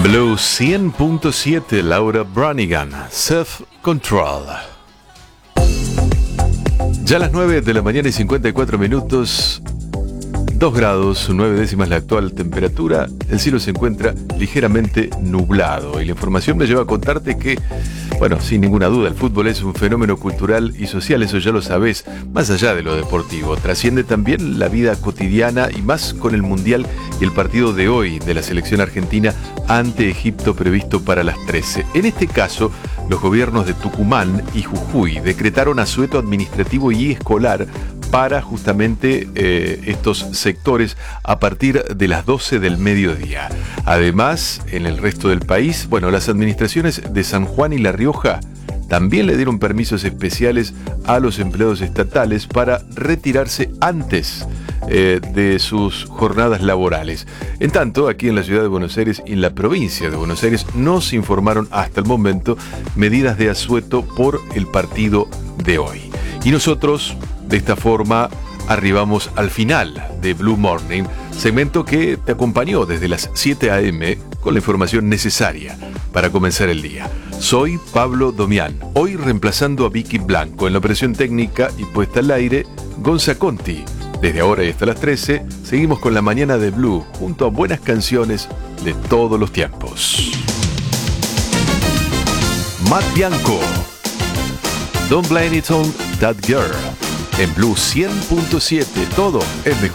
Blue 100.7, Laura Branigan, Self Control. Ya a las 9 de la mañana y 54 minutos, 2 grados, 9 décimas la actual temperatura, el cielo se encuentra ligeramente nublado y la información me lleva a contarte que, bueno, sin ninguna duda, el fútbol es un fenómeno cultural y social, eso ya lo sabés, más allá de lo deportivo. Trasciende también la vida cotidiana y más con el Mundial y el partido de hoy de la selección argentina ante Egipto previsto para las 13. En este caso, los gobiernos de Tucumán y Jujuy decretaron asueto administrativo y escolar para justamente estos sectores a partir de las 12 del mediodía. Además, en el resto del país, bueno, las administraciones de San Juan y La Rioja también le dieron permisos especiales a los empleados estatales para retirarse antes de sus jornadas laborales. En tanto, aquí en la ciudad de Buenos Aires y en la provincia de Buenos Aires no se informaron hasta el momento medidas de asueto por el partido de hoy. Y nosotros, de esta forma, arribamos al final de Blue Morning, segmento que te acompañó desde las 7 a.m. con la información necesaria para comenzar el día. Soy Pablo Domián, hoy reemplazando a Vicky Blanco en la operación técnica y puesta al aire, Gonza Conti. Desde ahora y hasta las 13, seguimos con la mañana de Blue, junto a buenas canciones de todos los tiempos. Matt Bianco, Don't Blame It on That Girl, en Blue 100.7, todo es mejor.